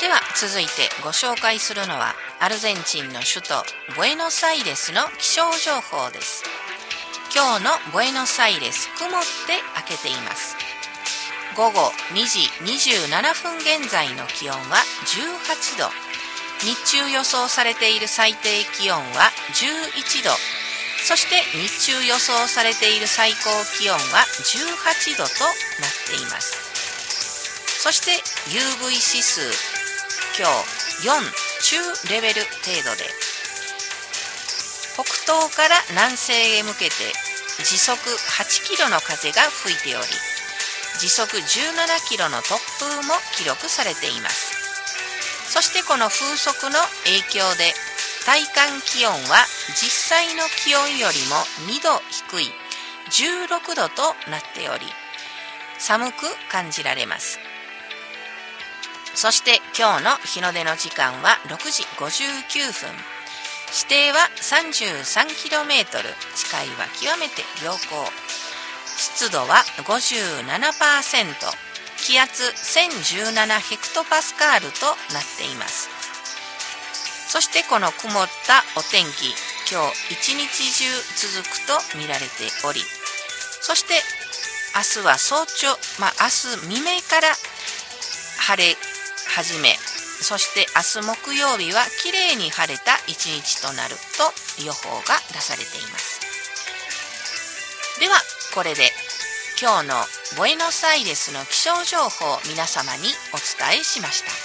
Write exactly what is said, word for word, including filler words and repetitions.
では続いてご紹介するのはアルゼンチンの首都ブエノスアイレスの気象情報です。今日のブエノスアイレス、曇って明けています。午後にじにじゅうななふん現在の気温はじゅうはちど、日中予想されている最低気温はじゅういちど、そして日中予想されている最高気温はじゅうはちどとなっています。そして ユーブイ 指数、今日よん中レベル程度で、北東から南西へ向けて時速はちキロの風が吹いており、時速じゅうななキロの突風も記録されています。そしてこの風速の影響で体感気温は実際の気温よりもにど低いじゅうろくどとなっており、寒く感じられます。そして今日の日の出の時間はろくじごじゅうきゅうふん、視程は さんじゅうさんキロメートル、視界は極めて良好、湿度は ごじゅうななパーセント、気圧せんじゅうななヘクトパスカールとなっています。そしてこの曇ったお天気、今日一日中続くと見られており、そして明日は早朝、まあ明日未明から晴れ始め、そして明日木曜日はきれいに晴れた一日となると予報が出されています。ではこれで今日のブエノスアイレスの気象情報を皆様にお伝えしました。